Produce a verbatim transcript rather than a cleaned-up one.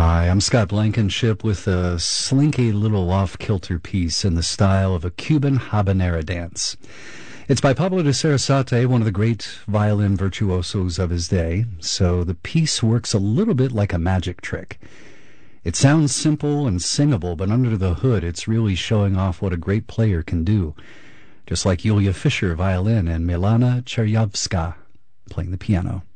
Hi, I'm Scott Blankenship with a slinky little off-kilter piece in the style of a Cuban habanera dance. It's by Pablo de Sarasate, one of the great violin virtuosos of his day, so the piece works a little bit like a magic trick. It sounds simple and singable, but under the hood it's really showing off what a great player can do, just like Yulia Fischer, violin, and Milana Chernyavska playing the piano.